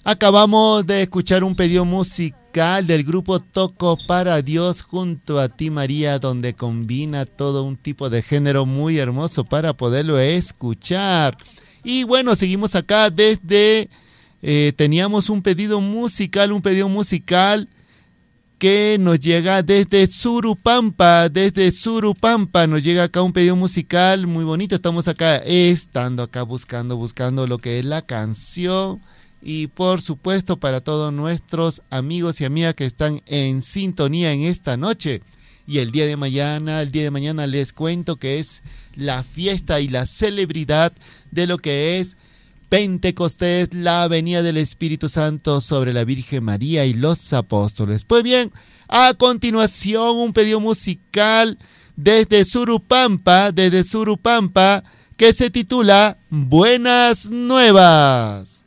Acabamos de escuchar un pedido musical del grupo Toco para Dios junto a ti María, donde combina todo un tipo de género muy hermoso para poderlo escuchar. Y bueno, seguimos acá desde, teníamos un pedido musical que nos llega desde Surupampa, nos llega acá un pedido musical muy bonito. Estamos acá, buscando lo que es la canción. Y por supuesto para todos nuestros amigos y amigas que están en sintonía en esta noche. Y el día de mañana les cuento que es la fiesta y la celebridad de lo que es Pentecostés, la venida del Espíritu Santo sobre la Virgen María y los apóstoles. Pues bien, a continuación un pedido musical desde Surupampa, que se titula Buenas Nuevas.